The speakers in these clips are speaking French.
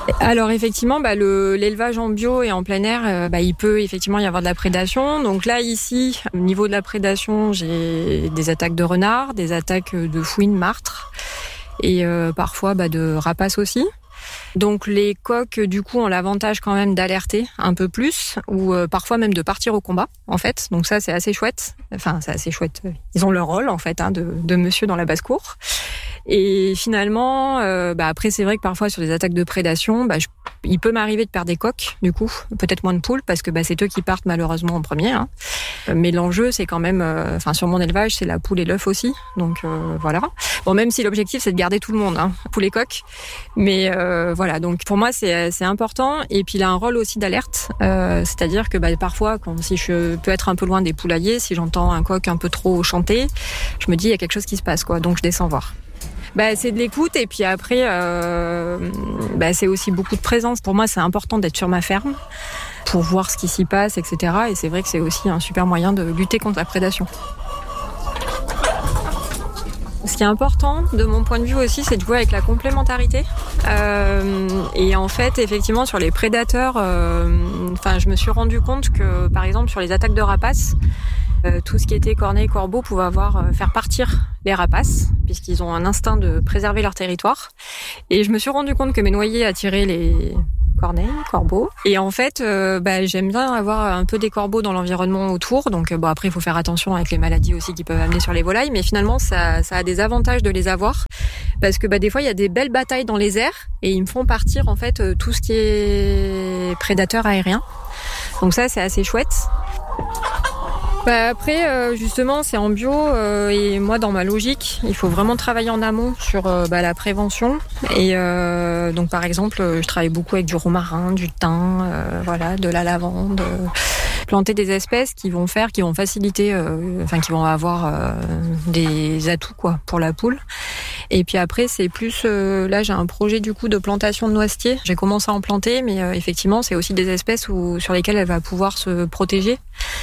Alors effectivement, l'élevage en bio et en plein air, il peut effectivement y avoir de la prédation. Donc là, ici, au niveau de la prédation, j'ai des attaques de renards, des attaques de fouines, martres et parfois de rapaces aussi. Donc les coqs, du coup, ont l'avantage quand même d'alerter un peu plus ou parfois même de partir au combat, en fait. Donc ça, c'est assez chouette. Enfin, c'est assez chouette. Ils ont leur rôle, en fait, de monsieur dans la basse-cour. Et finalement, après, c'est vrai que parfois, sur des attaques de prédation, il peut m'arriver de perdre des coqs, du coup. Peut-être moins de poules, parce que c'est eux qui partent malheureusement en premier. Hein. Mais l'enjeu, c'est quand même... sur mon élevage, c'est la poule et l'œuf aussi. Donc, voilà. Bon, même si l'objectif, c'est de garder tout le monde, hein, poule et coq. Mais voilà, donc pour moi, c'est important. Et puis, il a un rôle aussi d'alerte. C'est-à-dire que parfois, si je peux être un peu loin des poulaillers, si j'entends un coq un peu trop chanter, je me dis, il y a quelque chose qui se passe, quoi. Donc, je descends voir. C'est de l'écoute et puis après, c'est aussi beaucoup de présence. Pour moi, c'est important d'être sur ma ferme pour voir ce qui s'y passe, etc. Et c'est vrai que c'est aussi un super moyen de lutter contre la prédation. Ce qui est important, de mon point de vue aussi, c'est de jouer avec la complémentarité. Et en fait, effectivement, sur les prédateurs, je me suis rendu compte que, par exemple, sur les attaques de rapaces, tout ce qui était corneille, corbeau pouvait faire partir les rapaces, puisqu'ils ont un instinct de préserver leur territoire. Et je me suis rendu compte que mes noyers attiraient les corneilles, corbeaux. Et en fait, j'aime bien avoir un peu des corbeaux dans l'environnement autour. Donc après, il faut faire attention avec les maladies aussi qui peuvent amener sur les volailles. Mais finalement, ça a des avantages de les avoir. Parce que des fois, il y a des belles batailles dans les airs et ils me font partir en fait tout ce qui est prédateur aérien. Donc ça, c'est assez chouette. Après, justement, c'est en bio et moi, dans ma logique, il faut vraiment travailler en amont sur la prévention. Et donc, par exemple, je travaille beaucoup avec du romarin, du thym, de la lavande. Planter des espèces qui vont faciliter, qui vont avoir des atouts pour la poule. Et puis après, c'est plus... là, j'ai un projet du coup de plantation de noisetiers. J'ai commencé à en planter, mais effectivement, c'est aussi des espèces sur lesquelles elle va pouvoir se protéger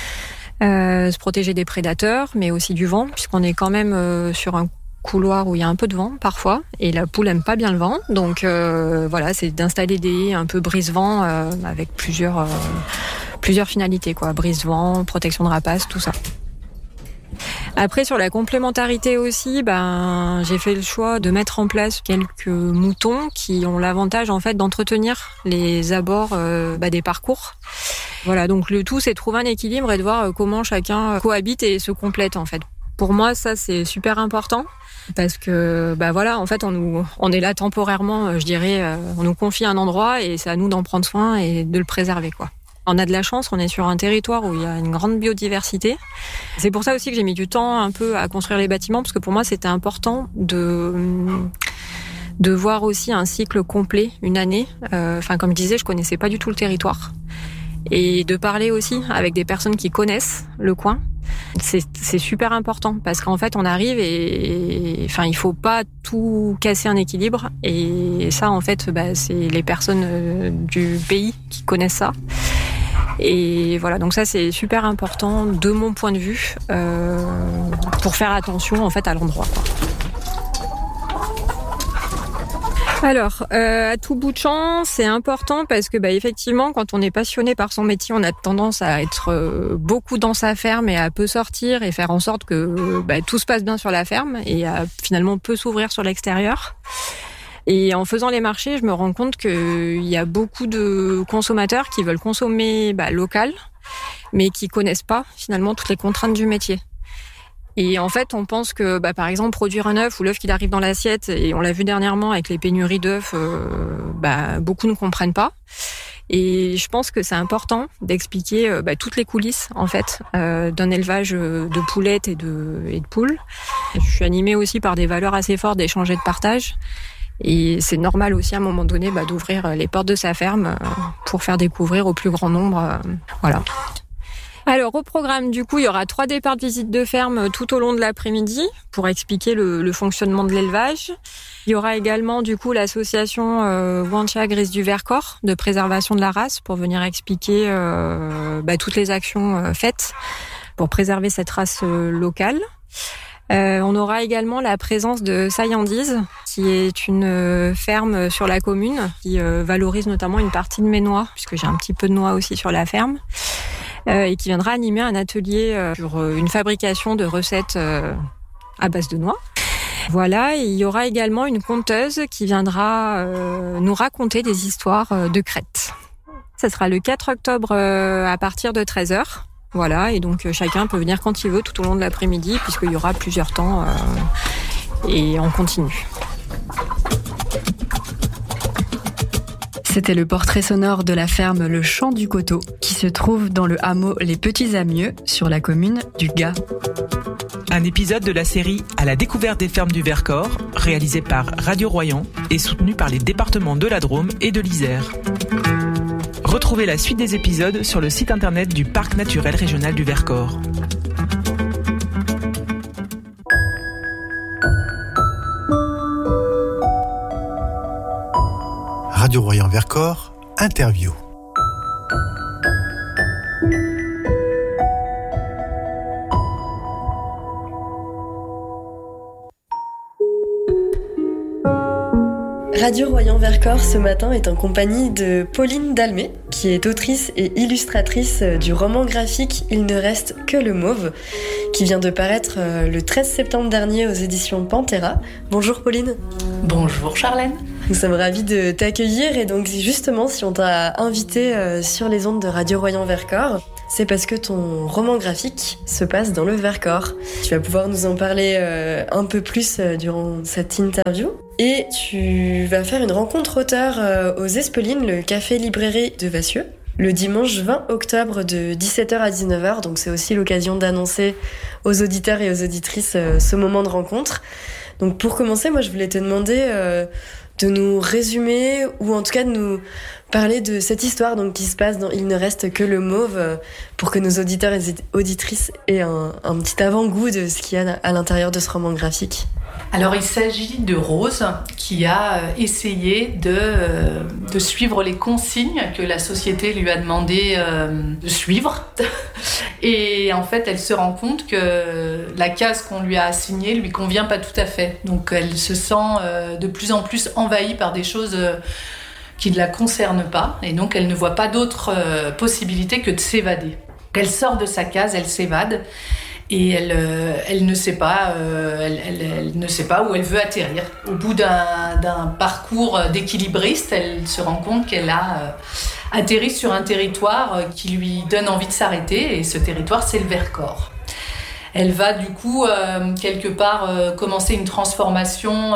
des prédateurs, mais aussi du vent, puisqu'on est quand même sur un couloir où il y a un peu de vent parfois, et la poule aime pas bien le vent. Donc c'est d'installer des haies un peu brise-vent avec plusieurs finalités, brise-vent, protection de rapaces, tout ça. Après, sur la complémentarité aussi, j'ai fait le choix de mettre en place quelques moutons qui ont l'avantage en fait d'entretenir les abords des parcours. Voilà, donc le tout, c'est de trouver un équilibre et de voir comment chacun cohabite et se complète en fait. Pour moi, ça, c'est super important parce que, en fait, on est là temporairement, je dirais, on nous confie un endroit et c'est à nous d'en prendre soin et de le préserver, quoi. On a de la chance, on est sur un territoire où il y a une grande biodiversité. C'est pour ça aussi que j'ai mis du temps un peu à construire les bâtiments parce que pour moi, c'était important de voir aussi un cycle complet, une année. Comme je disais, je connaissais pas du tout le territoire. Et de parler aussi avec des personnes qui connaissent le coin, c'est super important parce qu'en fait on arrive et il faut pas tout casser un équilibre et ça en fait c'est les personnes du pays qui connaissent ça. Et voilà, donc ça c'est super important de mon point de vue pour faire attention en fait à l'endroit, quoi. Alors, à tout bout de champ, c'est important parce que effectivement, quand on est passionné par son métier, on a tendance à être beaucoup dans sa ferme et à peu sortir et faire en sorte que tout se passe bien sur la ferme et à finalement peu s'ouvrir sur l'extérieur. Et en faisant les marchés, je me rends compte qu'il y a beaucoup de consommateurs qui veulent consommer local, mais qui connaissent pas finalement toutes les contraintes du métier. Et en fait, on pense que, par exemple, produire un œuf ou l'œuf qui arrive dans l'assiette, et on l'a vu dernièrement avec les pénuries d'œufs, beaucoup ne comprennent pas. Et je pense que c'est important d'expliquer toutes les coulisses en fait d'un élevage de poulettes et de poules. Je suis animée aussi par des valeurs assez fortes d'échange et de partage. Et c'est normal aussi à un moment donné d'ouvrir les portes de sa ferme pour faire découvrir au plus grand nombre. Voilà. Alors au programme, du coup, il y aura 3 départs de visite de ferme tout au long de l'après-midi pour expliquer le fonctionnement de l'élevage. Il y aura également du coup l'association Wanchia Grise du Vercors de préservation de la race pour venir expliquer toutes les actions faites pour préserver cette race locale. On aura également la présence de Saillandises, qui est une ferme sur la commune, qui valorise notamment une partie de mes noix, puisque j'ai un petit peu de noix aussi sur la ferme, et qui viendra animer un atelier sur une fabrication de recettes à base de noix. Voilà, et il y aura également une conteuse qui viendra nous raconter des histoires de crête. Ça sera le 4 octobre à partir de 13h. Voilà, et donc chacun peut venir quand il veut tout au long de l'après-midi, puisqu'il y aura plusieurs temps et on continue. C'était le portrait sonore de la ferme Le Champ du Coteau, qui se trouve dans le hameau Les Petits Amieux, sur la commune du Gard. Un épisode de la série À la découverte des fermes du Vercors, réalisé par Radio Royan et soutenu par les départements de la Drôme et de l'Isère. Retrouvez la suite des épisodes sur le site internet du Parc naturel régional du Vercors. Radio Royan Vercors, interview. Radio Royan Vercors ce matin est en compagnie de Pauline Dalmé, qui est autrice et illustratrice du roman graphique Il ne reste que le mauve, qui vient de paraître le 13 septembre dernier aux éditions Pantera. Bonjour Pauline. Bonjour Charlène. Nous sommes ravis de t'accueillir et donc justement si on t'a invité sur les ondes de Radio Royan Vercors, c'est parce que ton roman graphique se passe dans le Vercors. Tu vas pouvoir nous en parler un peu plus durant cette interview. Et tu vas faire une rencontre auteur aux Espelines, le café-librairie de Vassieux, le dimanche 20 octobre de 17h à 19h. Donc c'est aussi l'occasion d'annoncer aux auditeurs et aux auditrices ce moment de rencontre. Donc pour commencer, moi je voulais te demander de nous résumer ou en tout cas de nous parler de cette histoire donc, qui se passe dans Il ne reste que le mauve pour que nos auditeurs et auditrices aient un petit avant-goût de ce qu'il y a à l'intérieur de ce roman graphique. Alors il s'agit de Rose qui a essayé de suivre les consignes que la société lui a demandé de suivre et en fait elle se rend compte que la case qu'on lui a assignée lui convient pas tout à fait, donc elle se sent de plus en plus envahie par des choses qui ne la concernent pas et donc elle ne voit pas d'autre possibilité que de s'évader. Elle sort de sa case, elle s'évade. Et elle ne sait pas, elle ne sait pas où elle veut atterrir. Au bout d'un parcours d'équilibriste, elle se rend compte qu'elle a atterri sur un territoire qui lui donne envie de s'arrêter, et ce territoire, c'est le Vercors. Elle va du coup quelque part commencer une transformation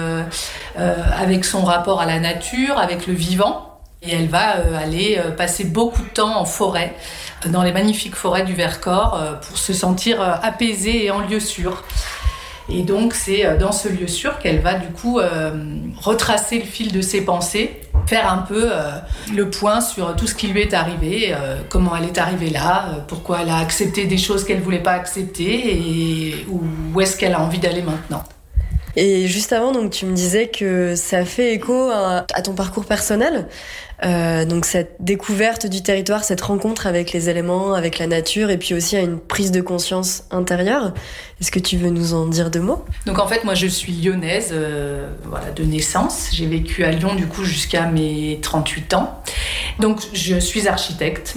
avec son rapport à la nature, avec le vivant. Et elle va aller passer beaucoup de temps en forêt, dans les magnifiques forêts du Vercors, pour se sentir apaisée et en lieu sûr. Et donc c'est dans ce lieu sûr qu'elle va du coup retracer le fil de ses pensées, faire un peu le point sur tout ce qui lui est arrivé, comment elle est arrivée là, pourquoi elle a accepté des choses qu'elle ne voulait pas accepter et où est-ce qu'elle a envie d'aller maintenant. Et juste avant, donc, tu me disais que ça fait écho à ton parcours personnel. Donc cette découverte du territoire, cette rencontre avec les éléments, avec la nature, et puis aussi à une prise de conscience intérieure. Est-ce que tu veux nous en dire deux mots ? Donc en fait, moi je suis lyonnaise, de naissance. J'ai vécu à Lyon du coup jusqu'à mes 38 ans. Donc je suis architecte,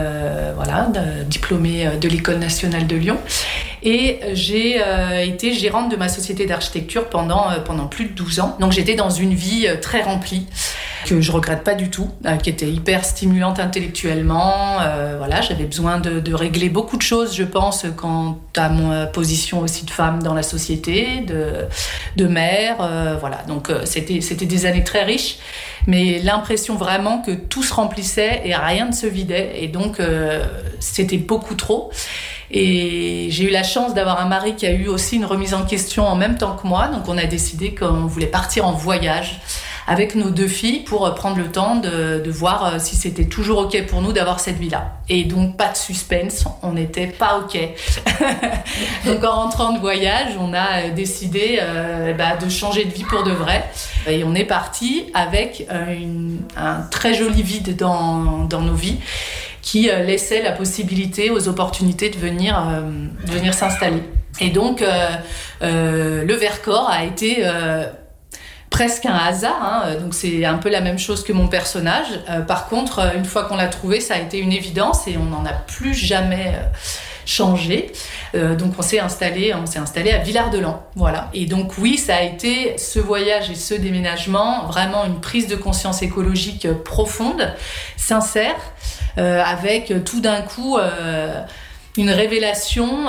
diplômée de l'École nationale de Lyon. Et j'ai été gérante de ma société d'architecture pendant plus de 12 ans. Donc j'étais dans une vie très remplie, que je regrette pas du tout, qui était hyper stimulante intellectuellement. J'avais besoin de régler beaucoup de choses, je pense, quant à ma position aussi de femme dans la société, de mère. Donc c'était des années très riches, mais l'impression vraiment que tout se remplissait et rien ne se vidait. Et donc c'était beaucoup trop. Et j'ai eu la chance d'avoir un mari qui a eu aussi une remise en question en même temps que moi. Donc on a décidé qu'on voulait partir en voyage avec nos deux filles pour prendre le temps de voir si c'était toujours OK pour nous d'avoir cette vie-là. Et donc pas de suspense, on n'était pas OK. Donc en rentrant de voyage, on a décidé de changer de vie pour de vrai. Et on est parti avec un très joli vide dans nos vies, qui laissait la possibilité aux opportunités de venir s'installer. Et donc, le Vercors a été presque un hasard, donc c'est un peu la même chose que mon personnage. Par contre, une fois qu'on l'a trouvé, ça a été une évidence et on n'en a plus jamais changé. Donc on s'est installé à Villard-de-Lans, voilà. Et donc oui, ça a été ce voyage et ce déménagement vraiment une prise de conscience écologique profonde, sincère, avec tout d'un coup une révélation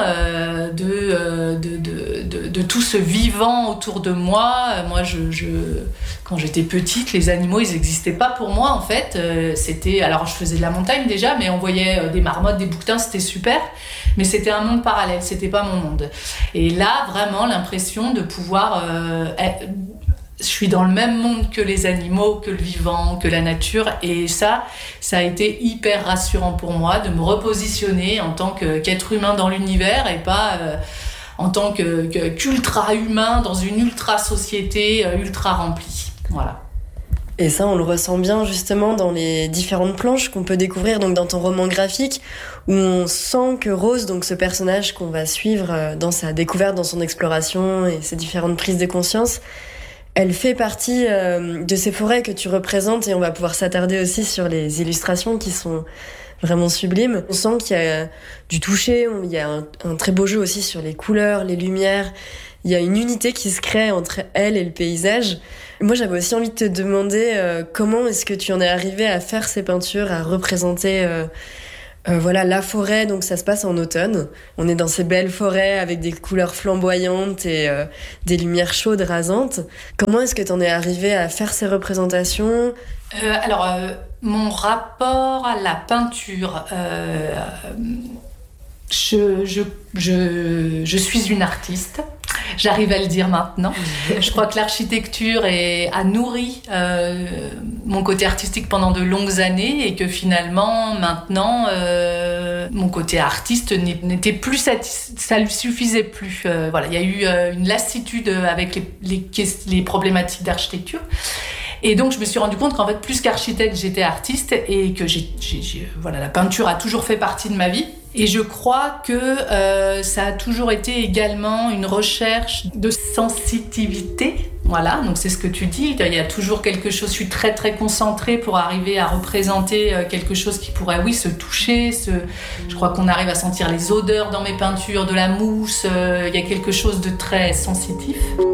de tout ce vivant autour de moi. Moi, quand j'étais petite, les animaux, ils n'existaient pas pour moi, en fait. Alors, je faisais de la montagne déjà, mais on voyait des marmottes, des bouquetins, c'était super. Mais c'était un monde parallèle, c'était pas mon monde. Et là, vraiment, l'impression de pouvoir... je suis dans le même monde que les animaux, que le vivant, que la nature, et ça a été hyper rassurant pour moi de me repositionner en tant qu'être humain dans l'univers et pas en tant qu'ultra humain dans une ultra société ultra remplie. Voilà. Et ça, on le ressent bien justement dans les différentes planches qu'on peut découvrir donc dans ton roman graphique, où on sent que Rose, donc ce personnage qu'on va suivre dans sa découverte, dans son exploration et ses différentes prises de conscience, elle fait partie de ces forêts que tu représentes, et on va pouvoir s'attarder aussi sur les illustrations qui sont vraiment sublimes. On sent qu'il y a du toucher, il y a un très beau jeu aussi sur les couleurs, les lumières. Il y a une unité qui se crée entre elle et le paysage. Moi, j'avais aussi envie de te demander comment est-ce que tu en es arrivé à faire ces peintures, à représenter la forêt. Donc ça se passe en automne. On est dans ces belles forêts avec des couleurs flamboyantes et des lumières chaudes, rasantes. Comment est-ce que tu en es arrivé à faire ces représentations ? Mon rapport à la peinture, je suis une artiste. J'arrive à le dire maintenant. Je crois que l'architecture a nourri mon côté artistique pendant de longues années, et que finalement, maintenant, mon côté artiste n'était plus ça lui suffisait plus. Il y a eu une lassitude avec les problématiques d'architecture. Et donc, je me suis rendu compte qu'en fait, plus qu'architecte, j'étais artiste, et que la peinture a toujours fait partie de ma vie. Et je crois que ça a toujours été également une recherche de sensitivité. Voilà, donc c'est ce que tu dis. Il y a toujours quelque chose, je suis très très concentrée pour arriver à représenter quelque chose qui pourrait, se toucher. Je crois qu'on arrive à sentir les odeurs dans mes peintures, de la mousse. Il y a quelque chose de très sensitif.